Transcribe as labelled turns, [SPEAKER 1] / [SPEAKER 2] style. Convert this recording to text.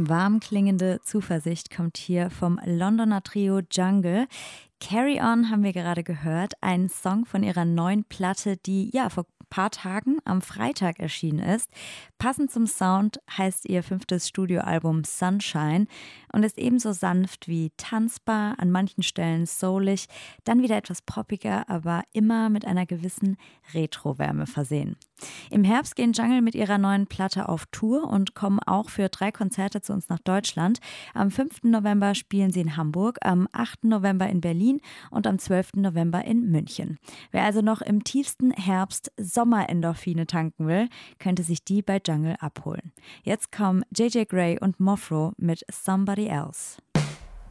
[SPEAKER 1] Warm klingende Zuversicht kommt hier vom Londoner Trio Jungle. Carry On haben wir gerade gehört, ein Song von ihrer neuen Platte, die vor ein paar Tagen am Freitag erschienen ist. Passend zum Sound heißt ihr 5. Studioalbum Sunshine und ist ebenso sanft wie tanzbar, an manchen Stellen soulig, dann wieder etwas poppiger, aber immer mit einer gewissen Retro-Wärme versehen. Im Herbst gehen Jungle mit ihrer neuen Platte auf Tour und kommen auch für 3 Konzerte zu uns nach Deutschland. Am 5. November spielen sie in Hamburg, am 8. November in Berlin und am 12. November in München. Wer also noch im tiefsten Herbst Sommerendorphine tanken will, könnte sich die bei Jungle abholen. Jetzt kommen JJ Grey und Mofro mit Somebody Else.